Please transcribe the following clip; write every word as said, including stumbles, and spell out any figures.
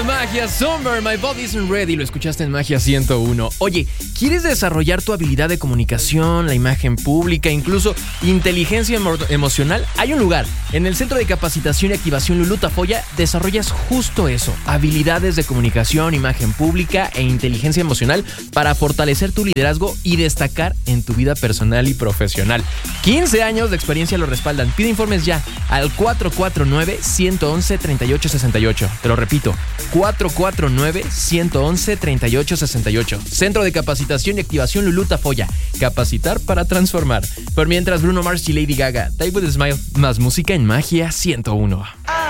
de Magia, Summer, My Body Isn't Ready, lo escuchaste en Magia ciento uno. Oye, ¿quieres desarrollar tu habilidad de comunicación, la imagen pública, incluso inteligencia emo- emocional? Hay un lugar, en el Centro de Capacitación y Activación Lulú Tafoya, desarrollas justo eso, habilidades de comunicación, imagen pública e inteligencia emocional para fortalecer tu liderazgo y destacar en tu vida personal y profesional. quince años de experiencia lo respaldan. Pide informes ya al cuatro cuatro nueve, uno uno uno, tres ocho seis ocho. Te lo repito, cuatro cuatro nueve, uno uno uno, tres ocho seis ocho. Centro de Capacitación y Activación Lulú Tafoya. Capacitar para transformar. Por mientras, Bruno Mars y Lady Gaga. Type with a Smile. Más música en Magia ciento uno.